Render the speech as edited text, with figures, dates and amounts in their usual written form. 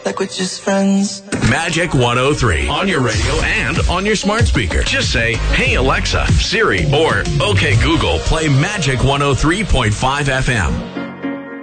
like we're just friends. Magic 103 on your radio and on your smart speaker. Just say, "Hey Alexa, Siri," or "Okay Google, play Magic 103.5 FM."